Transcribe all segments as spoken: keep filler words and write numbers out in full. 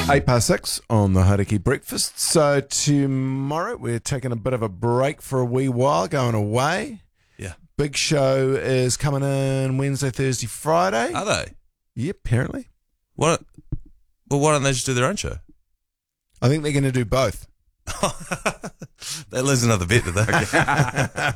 Eight past six on the Hauraki Breakfast. So tomorrow we're taking a bit of a break for a wee while, going away. Yeah. Big show is coming in Wednesday, Thursday, Friday. Are they? Yeah, apparently. What? Well, why don't they just do their own show? I think they're going to do both. They lose another bet, do they? I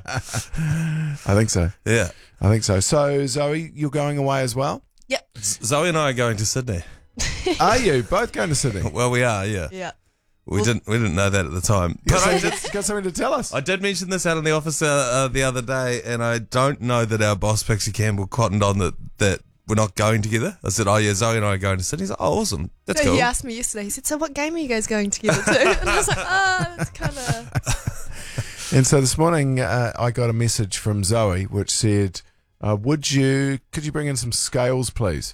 think so. Yeah. I think so. So, Zoe, you're going away as well? Yep. Zoe and I are going to Sydney. Are you both going to Sydney? Well, we are, yeah. Yeah. We Well- didn't we didn't know that at the time. Got But I something, did, to, got something to tell us? I did mention this out in the office uh, uh, the other day, and I don't know that our boss, Pixie Campbell, cottoned on that, that we're not going together. I said, oh, yeah, Zoe and I are going to Sydney. He's like, oh, awesome. That's No, cool. He asked me yesterday. He said, "So what game are you guys going together to?" And I was like, "Ah, that's kind of." And so this morning uh, I got a message from Zoe which said, uh, would you, could you bring in some scales, please?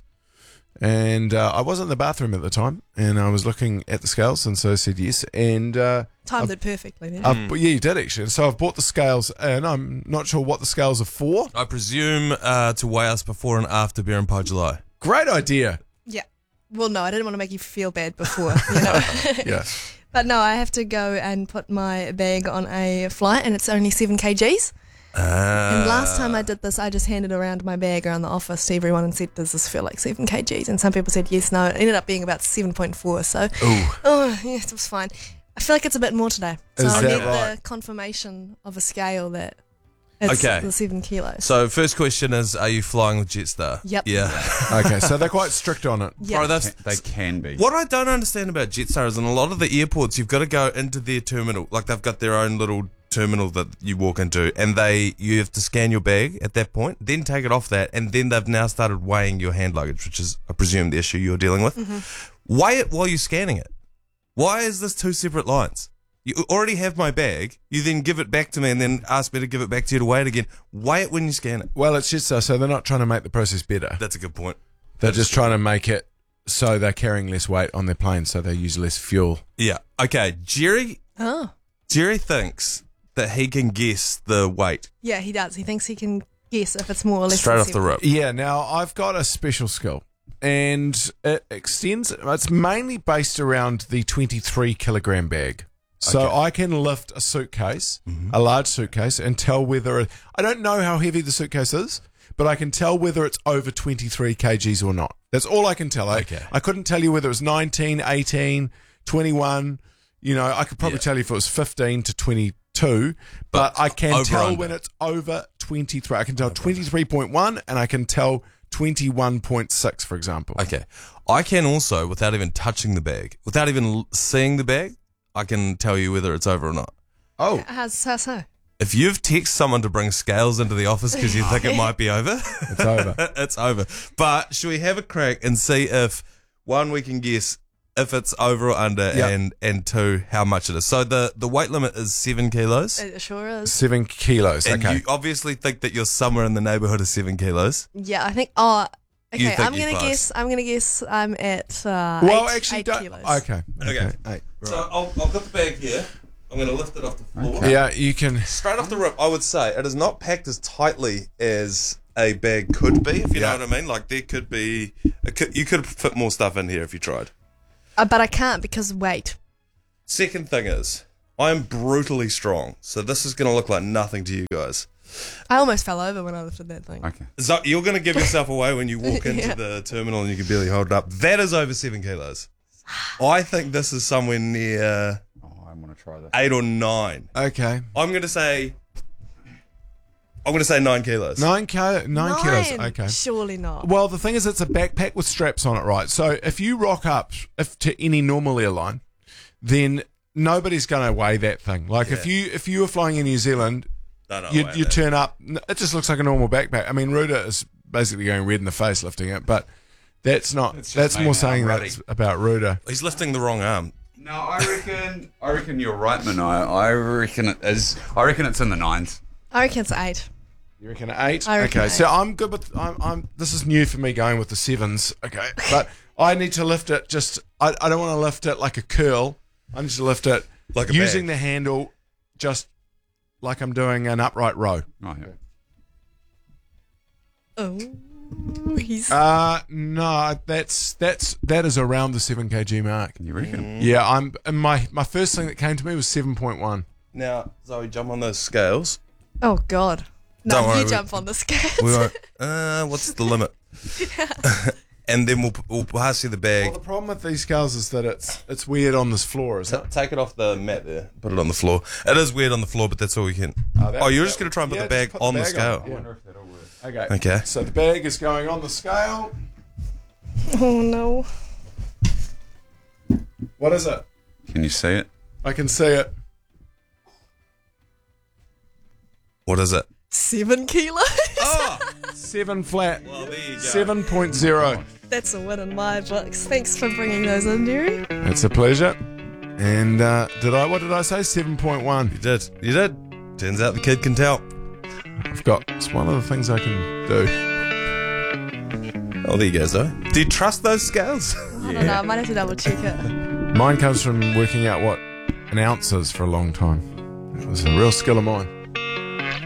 And uh, I wasn't in the bathroom at the time, and I was looking at the scales, and so I said yes. And uh, Timed it perfectly. Then. I've, yeah, you did actually. So I've bought the scales, and I'm not sure what the scales are for. I presume uh, to weigh us before and after Beer and Pie July. Great idea. Yeah. Well, no, I didn't want to make you feel bad before. You know. Yeah. But no, I have to go and put my bag on a flight, and it's only seven kgs. Uh, And last time I did this, I just handed around my bag around the office to everyone and said, "Does this feel like seven kgs?" And some people said yes, no. It ended up being about seven point four. So, Ooh. oh yes, it was fine. I feel like it's a bit more today. So Is I that need right? the confirmation of a scale that it's Okay. the seven kilos. So first question is, are you flying with Jetstar? Yep. Yeah. Okay, so they're quite strict on it. Yeah. Bro, that's, They can be. what I don't understand about Jetstar is in a lot of the airports, you've got to go into their terminal. Like they've got their own little terminal that you walk into, and they you have to scan your bag at that point, then take it off that, and then they've now started weighing your hand luggage, which is, I presume, the issue you're dealing with. Mm-hmm. Weigh it while you're scanning it. Why is this two separate lines? You already have my bag. You then give it back to me and then ask me to give it back to you to weigh it again. Weigh it when you scan it. Well, it's just so, so they're not trying to make the process better. That's a good point. They're just trying to make it so they're carrying less weight on their plane, so they use less fuel. Yeah. Okay. Jerry, Oh. Jerry thinks that he can guess the weight Yeah, he does. He thinks he can guess if it's more or less straight than off the seven. rip. Yeah, now I've got a special skill, and it extends, it's mainly based around the twenty-three kilogram bag. So Okay. I can lift a suitcase, a large suitcase, and tell whether it, I don't know how heavy the suitcase is, but I can tell whether it's over twenty-three kgs or not. That's all I can tell. I, Okay. I couldn't tell you whether it was nineteen, eighteen, twenty-one. You know, I could probably Yeah. tell you if it was fifteen to twenty-two, but, But I can over tell under. when it's over twenty-three. I can tell twenty-three point one and I can tell twenty-one point six, for example. Okay. I can also, without even touching the bag, without even l- seeing the bag, I can tell you whether it's over or not. Oh, How's, how so? If you've texted someone to bring scales into the office because you think it might be over, it's over. it's over. But should we have a crack and see if, one, we can guess if it's over or under, Yep. and, and two, how much it is. So the, the weight limit is seven kilos. It sure is. Seven kilos. And Okay. you obviously think that you're somewhere in the neighborhood of seven kilos. Yeah, I think. Oh, You okay. think I'm you're gonna close. guess. I'm gonna guess. I'm at. Uh, well, eight, actually, eight don't. kilos. Okay. Okay. Eight. So I'll, I'll put the bag here. I'm going to lift it off the floor. Yeah, you can. Straight off the rip, I would say it is not packed as tightly as a bag could be, if you Yeah. know what I mean. Like there could be, it could, you could fit more stuff in here if you tried. Uh, but I can't because of weight. Second thing is, I am brutally strong, so this is going to look like nothing to you guys. I almost fell over when I lifted that thing. Okay. So you're going to give yourself away when you walk into Yeah. the terminal and you can barely hold it up. That is over seven kilos. I think this is somewhere near Oh, I want to try this. eight or nine. Okay. I'm going to say, I'm going to say nine kilos. Nine, ki- nine kilos. Okay. Surely not. Well, the thing is, it's a backpack with straps on it, right? So if you rock up if to any normal airline, then nobody's going to weigh that thing. Like if Yeah. you if you were flying in New Zealand, No, no, you wait, you that- turn up, it just looks like a normal backpack. I mean, Ruda is basically going red in the face lifting it, but that's not. It's just That's me more now, saying I'm that's about Ruda. He's lifting the wrong arm. No, I reckon. I reckon you're right, Mano. I reckon it is. I reckon it's in the nines. I reckon it's eight. You reckon eight? I reckon okay, eight. so I'm good with. I'm, I'm. This is new for me going with the sevens. Okay, but I need to lift it. Just I, I don't want to lift it like a curl. I need to lift it Like a using bag. the handle, just like I'm doing an upright row. Oh yeah. Oh. He's Uh, no, that's that's that is around the seven kilogram mark. You reckon? Yeah, I'm. And my my first thing that came to me was seven point one. Now, Zoe, jump on those scales. oh god. No, Don't worry, you we- jump on the scales. We won't. Uh, what's the limit? And then we'll we'll pass you the Well, bag. the problem with these scales is that it's it's weird on this floor, isn't it? Take it off the mat there. Put it on the floor. It is weird on the floor, but that's all we can. that- Oh, you're that- just going to try and put yeah, the bag just put on the bag scale. Yeah. If that'll work. Okay. Okay. So the bag is going on the scale. Oh no. What is it? Can you see it? I can see it. What is it? Seven kilos. Oh, Seven flat. well, there you go. Seven point zero. That's a win in my books. Thanks for bringing those in, Derry. It's a pleasure. And uh, did I? What did I say? Seven point one. You did. You did. Turns out the kid can tell. I've got. It's one of the things I can do. Oh, there you go, Zoe. Do you trust those scales? I don't know. I might have to double check it. Mine comes from working out what an ounce is for a long time. It was a real skill of mine.